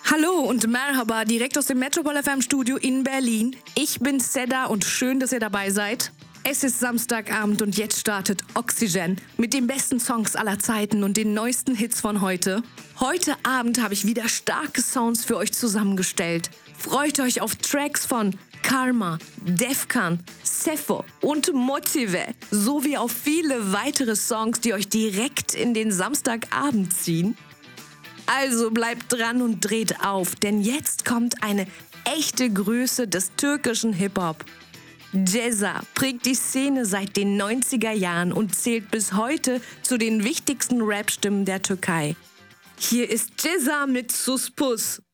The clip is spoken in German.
Hallo und Merhaba, direkt aus dem Metropol FM Studio in Berlin. Ich bin Seda und schön, dass ihr dabei seid. Es ist Samstagabend und jetzt startet Oxygen mit den besten Songs aller Zeiten und den neuesten Hits von heute. Heute Abend habe ich wieder starke Sounds für euch zusammengestellt. Freut euch auf Tracks von Karma, Defkan, Sepho und Motive, sowie auf viele weitere Songs, die euch direkt in den Samstagabend ziehen. Also bleibt dran und dreht auf, denn jetzt kommt eine echte Größe des türkischen Hip-Hop. Ceza prägt die Szene seit den 90er Jahren und zählt bis heute zu den wichtigsten Rap-Stimmen der Türkei. Hier ist Ceza mit Sus Pus.